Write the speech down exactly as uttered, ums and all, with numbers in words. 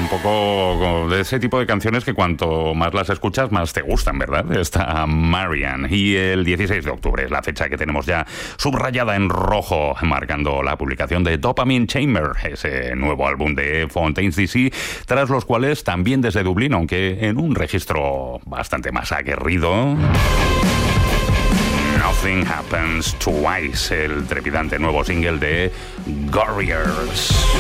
un poco de ese tipo de canciones que cuanto más las escuchas, más te gustan, ¿verdad? Está Marian. Y el dieciséis de octubre es la fecha que tenemos ya subrayada en rojo, marcando la publicación de Dopamine Chamber, ese nuevo álbum de Fontaines D C, tras los cuales también desde Dublín, aunque en un registro bastante más aguerrido, Nothing Happens Twice, el trepidante nuevo single de Gorriers.